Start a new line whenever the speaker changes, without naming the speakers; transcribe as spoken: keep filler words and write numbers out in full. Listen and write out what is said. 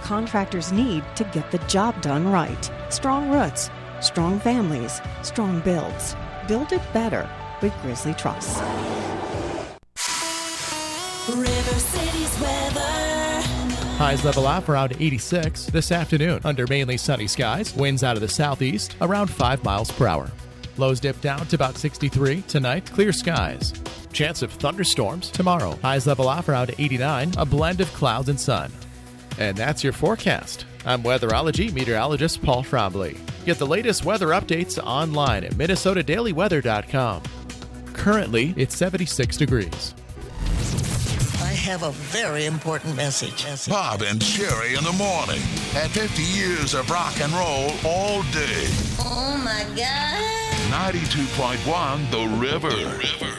contractors need to get the job done right. Strong roots, strong families, strong builds. Build it better with Grizzly Truss.
River City's weather.
Highs level off around eighty-six this afternoon under mainly sunny skies. Winds out of the southeast around five miles per hour. Lows dip down to about sixty-three. Tonight, clear skies. Chance of thunderstorms tomorrow. Highs level off around eighty-nine, a blend of clouds and sun. And that's your forecast. I'm weatherology meteorologist Paul Trombley. Get the latest weather updates online at minnesota daily weather dot com. Currently, it's seventy-six degrees.
I have a very important message.
Bob and Sherry in the morning. At fifty years of rock and roll all day.
Oh, my God.
ninety-two point one The River. The River.